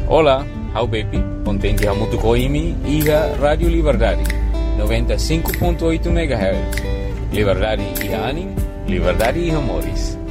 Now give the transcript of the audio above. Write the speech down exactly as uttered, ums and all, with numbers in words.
Olá, how baby, contente a muito coimi e a Rádio Liberdade, noventa e cinco ponto oito megahertz. Liberdade e anime, liberdade e amores.